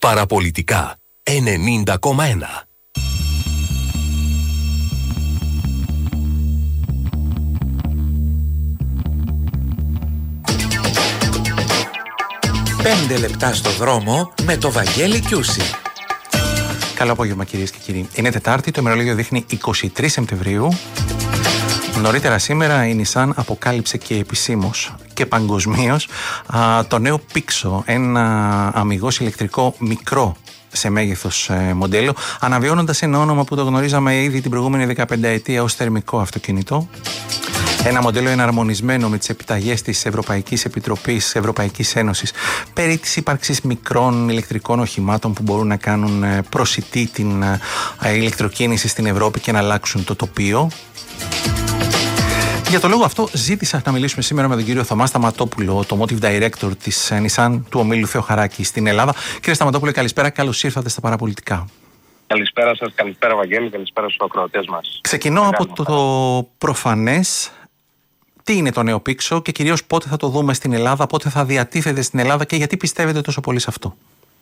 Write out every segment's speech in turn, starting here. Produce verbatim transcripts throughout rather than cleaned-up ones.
Παραπολιτικά ενενήντα κόμμα ένα. Πέντε λεπτά στο δρόμο με το Βαγγέλη Κιούση. Καλό απόγευμα, κυρίες και κύριοι. Είναι Τετάρτη, το ημερολόγιο δείχνει είκοσι τρεις Σεπτεμβρίου. Νωρίτερα σήμερα η Nissan αποκάλυψε και επισήμως και παγκοσμίως α, το νέο Pixo, ένα αμιγώς ηλεκτρικό μικρό σε μέγεθος ε, μοντέλο, αναβιώνοντας ένα όνομα που το γνωρίζαμε ήδη την προηγούμενη δεκαπενταετία ως θερμικό αυτοκίνητο. Ένα μοντέλο εναρμονισμένο με τις επιταγές της Ευρωπαϊκής Επιτροπής Ευρωπαϊκής Ένωσης περί της ύπαρξης μικρών ηλεκτρικών οχημάτων που μπορούν να κάνουν προσιτή την ηλεκτροκίνηση στην Ευρώπη και να αλλάξουν το τοπίο. Για το λόγο αυτό ζήτησα να μιλήσουμε σήμερα με τον κύριο Θωμά Σταματόπουλο, το Motive Director της Nissan του ομίλου Θεοχαράκη στην Ελλάδα. Κύριε Σταματόπουλο, καλησπέρα, καλώς ήρθατε στα Παραπολιτικά. Καλησπέρα σας, καλησπέρα Βαγγέλη, καλησπέρα στους ακροατές μας. Ξεκινώ από το, το προφανές. Τι είναι το νέο Pixo και κυρίως πότε θα το δούμε στην Ελλάδα, πότε θα διατίθεται στην Ελλάδα και γιατί πιστεύετε τόσο πολύ σε αυτό?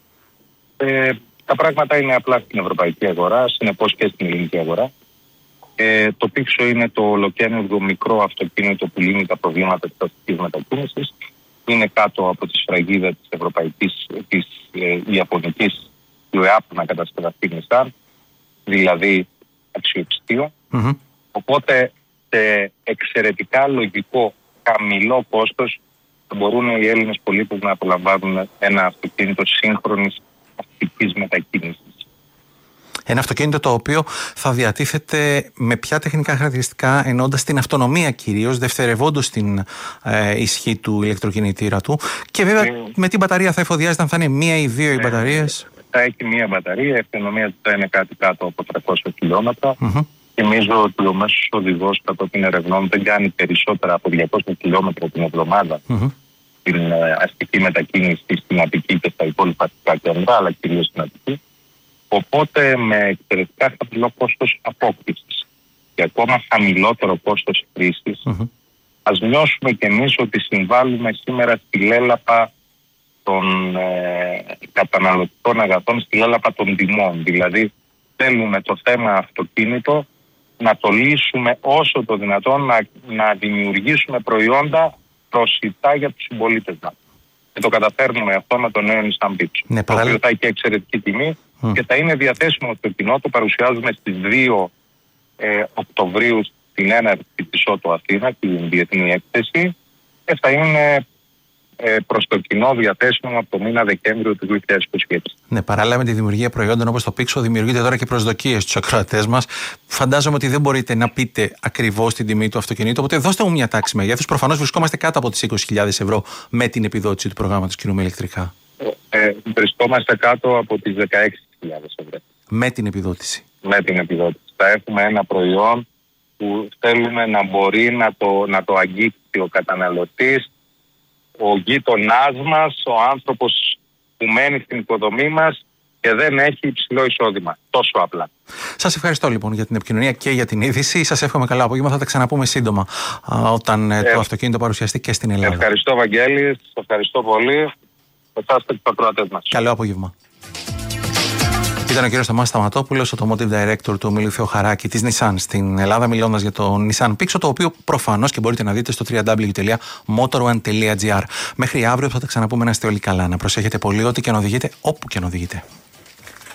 Ε, τα πράγματα είναι απλά στην ευρωπαϊκή αγορά, συνεπώς και στην ελληνική αγορά. Ε, το Pixo είναι το ολοκαίνουργιο μικρό αυτοκίνητο που λύνει τα προβλήματα της αστικής μετακίνησης. Είναι κάτω από τη σφραγίδα της ευρωπαϊκής, της ε, ιαπωνικής του ΕΑΠ να κατασκευαστεί Nissan, δηλαδή αξιοπιστίο. Mm-hmm. Οπότε σε εξαιρετικά λογικό, χαμηλό κόστος μπορούν οι Έλληνες πολίτες να απολαμβάνουν ένα αυτοκίνητο σύγχρονης αστικής μετακίνησης. Ένα αυτοκίνητο το οποίο θα διατίθεται με ποια τεχνικά χαρακτηριστικά, εννοώντας την αυτονομία κυρίως, δευτερευόντως την ε, ισχύ του ηλεκτροκινητήρα του και βέβαια ε, με την μπαταρία θα εφοδιάζεται, αν θα είναι μία ή δύο ε, οι μπαταρίες. Θα έχει μία μπαταρία, η αυτονομία του θα είναι κάτι κάτω από τριακόσια χιλιόμετρα. Mm-hmm. Θυμίζω ότι ο μέσος οδηγός κατόπιν ερευνών δεν κάνει περισσότερα από διακόσια χιλιόμετρα την εβδομάδα mm-hmm. στην ε, αστική μετακίνηση, στην Αττική και στα υπόλοιπα αστικά κέντρα, αλλά κυρίως στην Αττική. Οπότε με εξαιρετικά χαμηλό κόστος απόκτησης και ακόμα χαμηλότερο κόστος χρήσης, mm-hmm. ας νιώσουμε κι εμείς ότι συμβάλλουμε σήμερα στη λέλαπα των ε, καταναλωτικών αγαθών, στη λέλαπα των τιμών. Δηλαδή θέλουμε το θέμα αυτοκίνητο να το λύσουμε όσο το δυνατόν, να, να δημιουργήσουμε προϊόντα προσιτά για τους συμπολίτες μας. Και το καταφέρνουμε αυτό με το νέο Nissan Pixo. Ναι, το οποίο θα έχει εξαιρετική τιμή mm. και θα είναι διαθέσιμο στο κοινό. Το παρουσιάζουμε στις δύο ε, Οκτωβρίου στην έναρξη της Ότο Αθήνα, την διεθνή έκθεση, και θα είναι ε, προς το κοινό διαθέσιμο από το μήνα Δεκέμβριο του δύο χιλιάδες είκοσι έξι. Ναι, παράλληλα με τη δημιουργία προϊόντων όπως το Pixo, δημιουργείται τώρα και προσδοκίες στους ακροατές μας. Φαντάζομαι ότι δεν μπορείτε να πείτε ακριβώς την τιμή του αυτοκινήτου, οπότε δώστε μου μια τάξη μεγέθους. Προφανώς βρισκόμαστε κάτω από τις είκοσι χιλιάδες ευρώ με την επιδότηση του προγράμματος κινούμε ηλεκτρικά. Ε, βρισκόμαστε κάτω από τις δεκαέξι χιλιάδες ευρώ. Με την επιδότηση. Με την επιδότηση. Θα έχουμε ένα προϊόν που θέλουμε να μπορεί να το, να το αγγίξει ο καταναλωτής, ο γείτονάς μας, ο άνθρωπος που μένει στην οικοδομή μας και δεν έχει υψηλό εισόδημα. Τόσο απλά. Σας ευχαριστώ λοιπόν για την επικοινωνία και για την είδηση. Σας εύχομαι καλό απόγευμα. Θα τα ξαναπούμε σύντομα όταν ε, το αυτοκίνητο παρουσιαστεί και στην Ελλάδα. Ευχαριστώ Βαγγέλη. Σας ευχαριστώ πολύ. Εσάς και τους ακροατές μας. Καλό απόγευμα. Ήταν ο κύριος Θωμάς Σταματόπουλος, ο Motive Director του ομίλου Θεοχαράκη της Nissan στην Ελλάδα, μιλώντας για το Nissan Pixo, το οποίο προφανώς και μπορείτε να δείτε στο double-u double-u double-u τελεία motorone τελεία gr. Μέχρι αύριο θα τα ξαναπούμε, να είστε όλοι καλά. Να προσέχετε πολύ ό,τι και να οδηγείτε, όπου και να οδηγείτε.